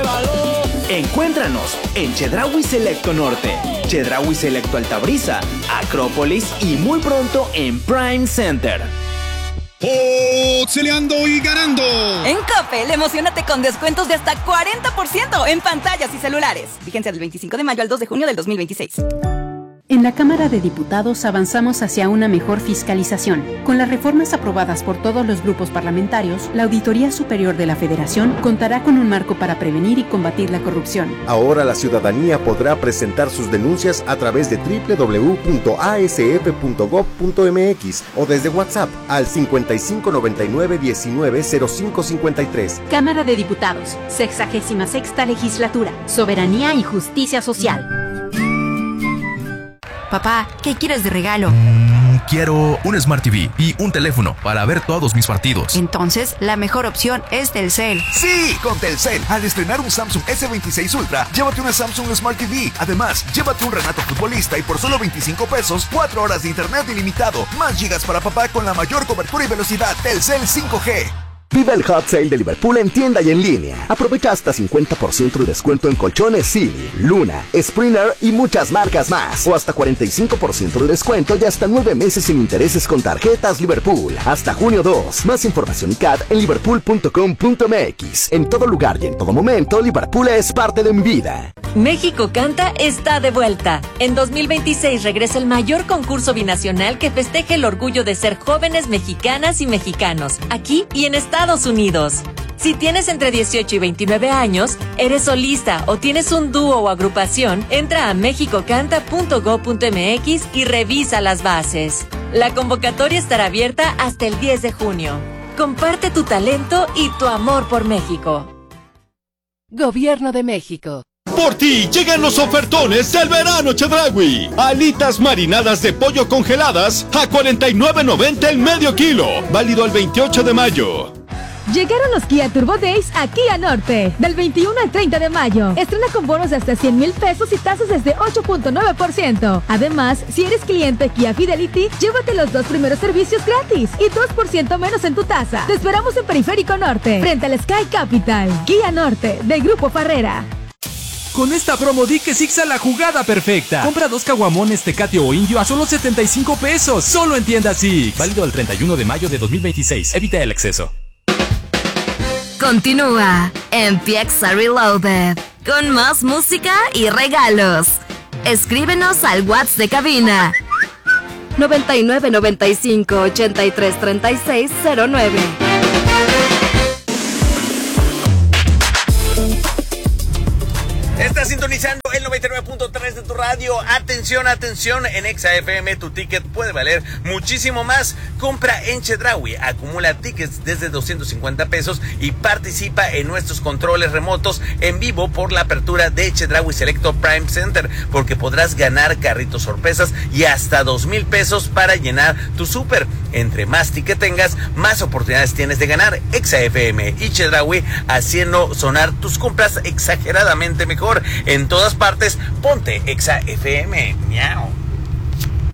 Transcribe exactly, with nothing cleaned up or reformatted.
Pruébalo. Encuéntranos en Chedraui Selecto Norte, Chedraui Selecto Altabrisa, Acrópolis y muy pronto en Prime Center. ¡Pixeleando y ganando! En Coppel, emocionate con descuentos de hasta cuarenta por ciento en pantallas y celulares. Vigencia del veinticinco de mayo al dos de junio del dos mil veintiséis. En la Cámara de Diputados avanzamos hacia una mejor fiscalización. Con las reformas aprobadas por todos los grupos parlamentarios, la Auditoría Superior de la Federación contará con un marco para prevenir y combatir la corrupción. Ahora la ciudadanía podrá presentar sus denuncias a través de doble u doble u doble u punto a s f punto gob punto m x o desde WhatsApp al cincuenta y cinco noventa y nueve diecinueve cero cinco cincuenta y tres. Cámara de Diputados, sexagésima sexta Legislatura, Soberanía y Justicia Social. Papá, ¿qué quieres de regalo? Mm, quiero un Smart T V y un teléfono para ver todos mis partidos. Entonces, la mejor opción es Telcel. ¡Sí! Con Telcel, al estrenar un Samsung ese veintiséis Ultra, llévate una Samsung Smart T V. Además, llévate un Renato Futbolista y por solo veinticinco pesos, cuatro horas de internet ilimitado, más gigas para papá con la mayor cobertura y velocidad. Telcel cinco G. Viva el Hot Sale de Liverpool en tienda y en línea. Aprovecha hasta cincuenta por ciento de descuento en colchones Silly, Luna, Springer y muchas marcas más. O hasta cuarenta y cinco por ciento de descuento y hasta nueve meses sin intereses con tarjetas Liverpool. Hasta junio dos. Más información y C A D en liverpool punto com punto m x. En todo lugar y en todo momento, Liverpool es parte de mi vida. México Canta está de vuelta. En dos mil veintiséis regresa el mayor concurso binacional que festeja el orgullo de ser jóvenes mexicanas y mexicanos, aquí y en Estados Unidos. Si tienes entre dieciocho y veintinueve años, eres solista o tienes un dúo o agrupación, entra a mexico canta punto gob punto m x y revisa las bases. La convocatoria estará abierta hasta el diez de junio. Comparte tu talento y tu amor por México. Gobierno de México. Por ti llegan los ofertones del verano Chedraui. Alitas marinadas de pollo congeladas a cuarenta y nueve noventa el medio kilo. Válido el veintiocho de mayo. Llegaron los Kia Turbo Days a Kia Norte. Del veintiuno al treinta de mayo. Estrena con bonos de hasta cien mil pesos y tasas desde ocho punto nueve por ciento. Además, si eres cliente Kia Fidelity, llévate los dos primeros servicios gratis y dos por ciento menos en tu tasa. Te esperamos en Periférico Norte, frente al Sky Capital. Kia Norte, de Grupo Farrera. Con esta promo di que Sixa la jugada perfecta. Compra dos caguamones Tecate o Indio a solo setenta y cinco pesos. Solo en tiendas Six. Válido el treinta y uno de mayo de dos mil veintiséis. Evita el exceso. Continúa en Piexa Reloaded con más música y regalos. Escríbenos al WhatsApp de cabina noventa y nueve noventa y cinco ochenta y tres treinta y seis cero nueve. Estás sintonizando el noventa y nueve punto tres de tu radio. Atención, atención, en Exa F M tu ticket puede valer muchísimo más. Compra en Chedraui, acumula tickets desde doscientos cincuenta pesos y participa en nuestros controles remotos en vivo por la apertura de Chedraui Selecto Prime Center, porque podrás ganar carritos sorpresas y hasta dos mil pesos para llenar tu súper. Entre más ticket tengas, más oportunidades tienes de ganar. Exa F M y Chedraui haciendo sonar tus compras exageradamente mejor. En todas partes, ponte Exa F M. Miau.